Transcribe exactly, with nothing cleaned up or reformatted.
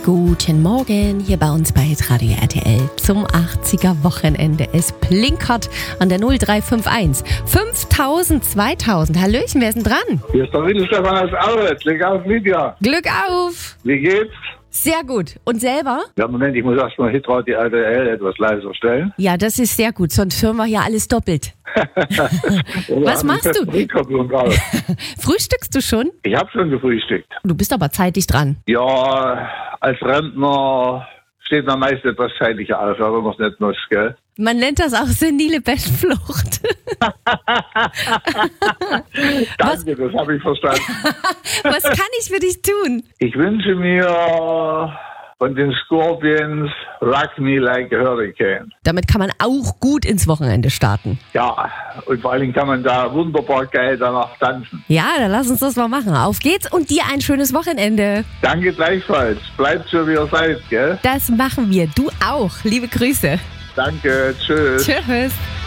Guten Morgen, hier bei uns bei Radio R T L zum achtziger Wochenende. Es plinkert an der null drei fünf eins. fünftausend, zweitausend. Hallöchen, wer ist denn dran? Hier ist der Windelstefan aus Auret. Glück auf, Lydia. Glück auf! Wie geht's? Sehr gut. Und selber? Ja, Moment, ich muss erstmal Hitradio R T L etwas leiser stellen. Ja, das ist sehr gut, sonst hören wir hier alles doppelt. Was machst du? Frühstückst du schon? Ich habe schon gefrühstückt. Du bist aber zeitig dran. Ja, als Rentner steht man meist etwas zeitlicher auf, aber man es nicht muss, gell? Man nennt das auch senile Bettflucht. Danke, das habe ich verstanden. Was kann ich für dich tun? Ich wünsche mir von den Scorpions Rock Me Like a Hurricane. Damit kann man auch gut ins Wochenende starten. Ja, und vor allen Dingen kann man da wunderbar geil danach tanzen. Ja, dann lass uns das mal machen. Auf geht's und dir ein schönes Wochenende. Danke gleichfalls. Bleibt so, wie ihr seid, gell? Das machen wir. Du auch. Liebe Grüße. Danke, tschüss. Tschüss.